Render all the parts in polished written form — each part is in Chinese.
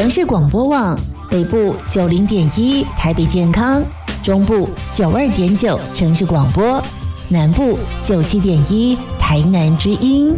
城市广播网北部90.1台北健康，中部92.9城市广播，南部97.1台南之音。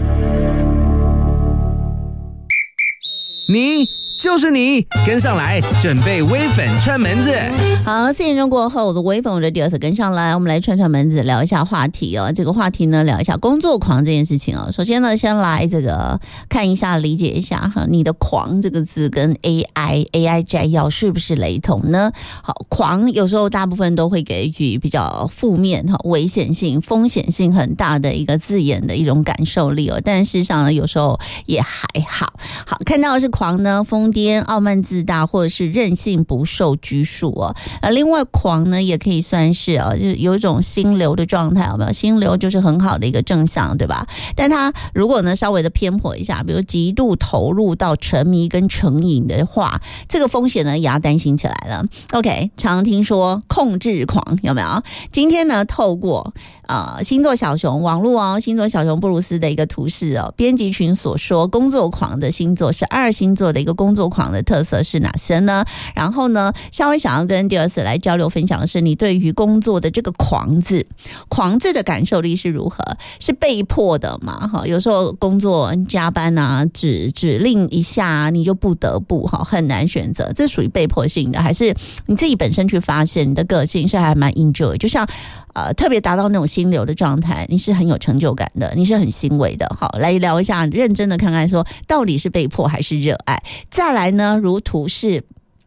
你就是你，跟上来，准备微粉串门子。 好，4点钟过后，我的微粉，我的第二次跟上来，我们来串串门子，聊一下话题哦。这个话题呢，聊一下工作狂这件事情哦。首先呢，先来这个看一下，理解一下哈，你的狂这个字跟 AI 摘要是不是雷同呢？好，狂有时候大部分都会给予比较负面哈、危险性、风险性很大的一个字眼的一种感受力哦。但事实上呢，有时候也还好。好，看到的是狂呢，疯癫、傲慢自大，或者是任性不受拘束哦。另外狂呢，也可以算是就是有一种心流的状态，有没有？心流就是很好的一个正向，对吧？但它如果呢稍微的偏颇一下，比如极度投入到沉迷跟成瘾的话，这个风险呢也要担心起来了。OK， 常听说控制狂，有没有？今天呢，透过星座小熊网络哦，星座小熊布鲁斯的一个图示哦，编辑群所说，工作狂的星座12星座的一个工作狂的特色是哪些呢？然后呢，稍微想要跟第二次来交流分享的是，你对于工作的这个狂字的感受力是如何？是被迫的嘛？哈，有时候工作加班啊，指令一下你就不得不很难选择，这属于被迫性的，还是你自己本身去发现你的个性是还蛮 enjoy， 就像特别达到那种心流的状态，你是很有成就感的，你是很欣慰的。好，来聊一下，认真的看看说到底是被迫还是热爱。再来呢，如图示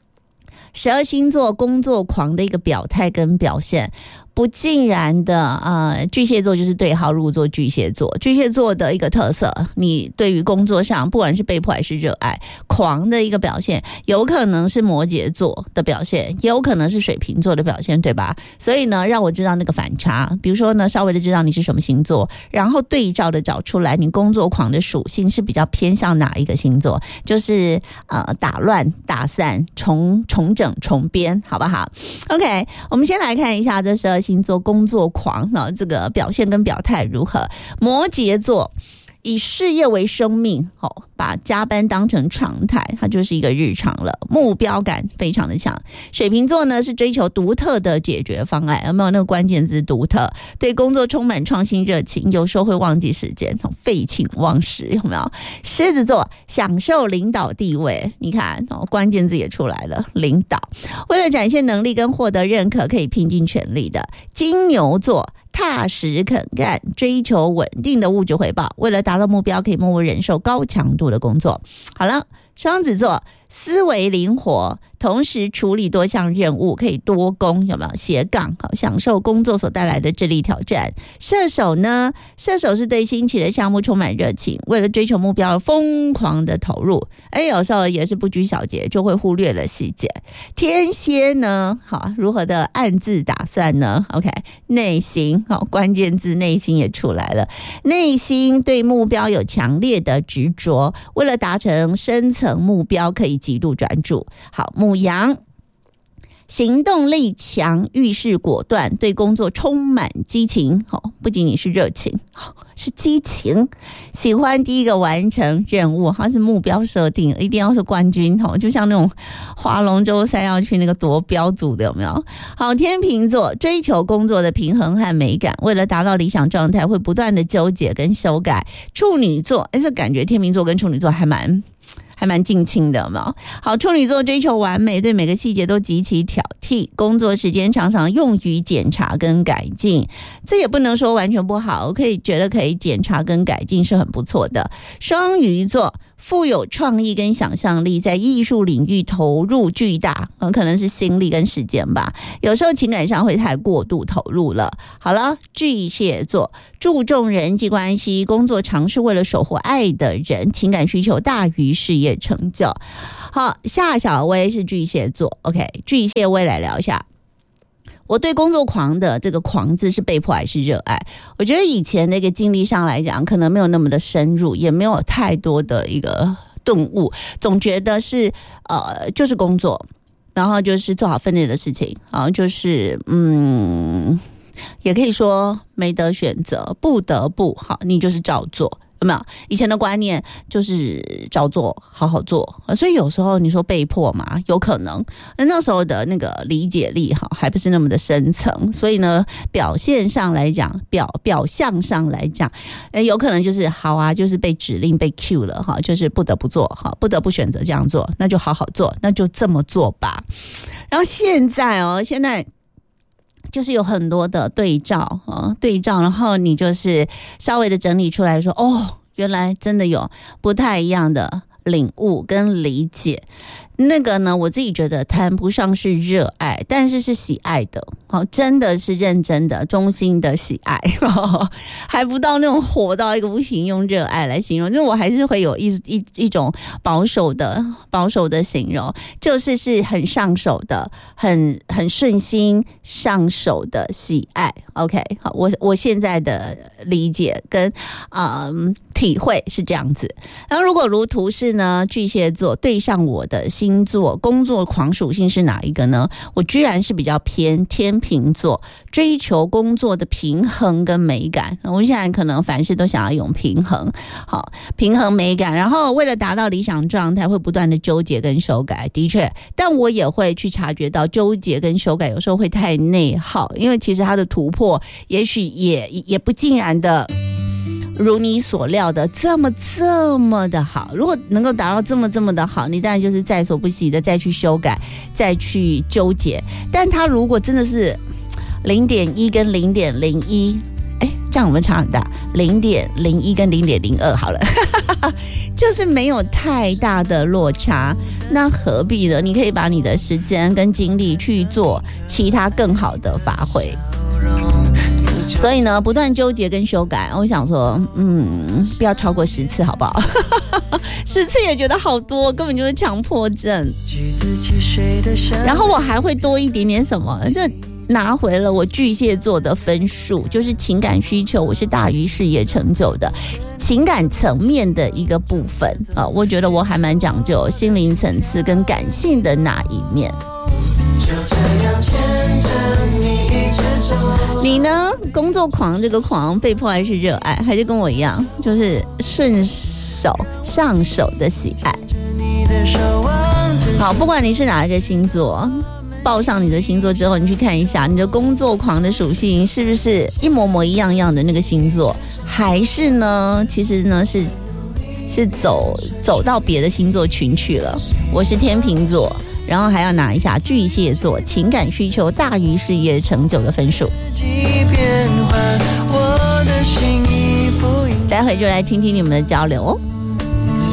12星座工作狂的一个表态跟表现，不尽然的巨蟹座就是对号入座。巨蟹座的一个特色，你对于工作上不管是被迫还是热爱狂的一个表现，有可能是摩羯座的表现，也有可能是水瓶座的表现，对吧？所以呢，让我知道那个反差，比如说呢，稍微的知道你是什么星座，然后对照的找出来你工作狂的属性是比较偏向哪一个星座，就是打乱打散重整重编，好不好？ OK， 我们先来看一下这12星座工作狂这个表现跟表态如何。摩羯座以事业为生命，把加班当成常态，它就是一个日常了，目标感非常的强。水瓶座呢是追求独特的解决方案，有没有那个关键字独特？对工作充满创新热情，有时候会忘记时间，废寝忘食，有没有？狮子座享受领导地位，你看关键字也出来了，领导。为了展现能力跟获得认可，可以拼尽全力的。金牛座踏实肯干，追求稳定的物质回报，为了达到目标可以默默忍受高强度的工作。好了，双子座思维灵活，同时处理多项任务，可以多工，有没有？斜杠，好，享受工作所带来的智力挑战。射手呢？射手是对新奇的项目充满热情，为了追求目标疯狂的投入。有时候也是不拘小节，就会忽略了细节。天蝎呢？好，如何的暗自打算呢 ？OK， 内心，好，关键字内心也出来了。内心对目标有强烈的执着，为了达成深层目标，可以极度专注。好，牡羊行动力强，遇事果断，对工作充满激情，不仅仅是热情，是激情，喜欢第一个完成任务，它是目标设定，一定要是冠军，就像那种划龙舟赛要去那个夺标组的，有没有？好，天秤座追求工作的平衡和美感，为了达到理想状态，会不断的纠结跟修改。处女座，这感觉天秤座跟处女座还蛮近亲的嘛。好，处女座追求完美，对每个细节都极其挑剔，工作时间常常用于检查跟改进，这也不能说完全不好，觉得可以检查跟改进是很不错的。双鱼座富有创意跟想象力，在艺术领域投入巨大，可能是心力跟时间吧，有时候情感上会太过度投入了。好了，巨蟹座注重人际关系，工作尝试为了守护爱的人，情感需求大于事业成就。好，夏小薇是巨蟹座 OK， 巨蟹薇来聊一下，我对工作狂的这个狂字是被迫还是热爱？我觉得以前那个经历上来讲，可能没有那么的深入，也没有太多的一个顿悟，总觉得是就是工作，然后就是做好分内的事情，然后就是也可以说没得选择，不得不好，你就是照做。 有没有？以前的观念就是照做，好好做，所以有时候你说被迫嘛，有可能那时候的那个理解力还不是那么的深层，所以呢，表现上来讲，表象上来讲，有可能就是好啊，就是被指令被 cue 了哈，就是不得不做哈，不得不选择这样做，那就好好做，那就这么做吧。然后现在就是有很多的对照，然后你就是稍微的整理出来说，原来真的有不太一样的领悟跟理解。那个呢，我自己觉得谈不上是热爱，但是是喜爱的，真的是认真的、衷心的喜爱，还不到那种火到一个不行，用热爱来形容。因为我还是会有一种保守的形容，就是很上手的、很顺心上手的喜爱。OK， 好，我现在的理解跟体会是这样子。然后如果如图是呢，巨蟹座对上我的星座工作狂属性是哪一个呢？我居然是比较偏天秤座，追求工作的平衡跟美感。我现在可能凡事都想要用平衡，好，平衡美感，然后为了达到理想状态会不断的纠结跟修改，的确，但我也会去察觉到纠结跟修改有时候会太内耗，因为其实它的突破也许也不尽然的如你所料的这么的好。如果能够达到这么的好，你当然就是在所不惜的再去修改，再去纠结。但它如果真的是 0.1 跟 0.01， 这样我们差很大， 0.01 跟 0.02 好了就是没有太大的落差，那何必呢？你可以把你的时间跟精力去做其他更好的发挥。所以呢，不断纠结跟修改，我想说，不要超过10次，好不好？10次也觉得好多，根本就是强迫症。然后我还会多一点点什么，就拿回了我巨蟹座的分数，就是情感需求，我是大于事业成就的情感层面的一个部分我觉得我还蛮讲究心灵层次跟感性的那一面。就这样牵着你一直走。你呢？工作狂这个狂被迫还是热爱，还是跟我一样，就是顺手上手的喜爱？好，不管你是哪一个星座，报上你的星座之后，你去看一下你的工作狂的属性是不是一模一样的那个星座，还是呢，其实呢是走到别的星座群去了。我是天秤座，然后还要拿一下巨蟹座情感需求大于事业成就的分数。待会就来听听你们的交流哦。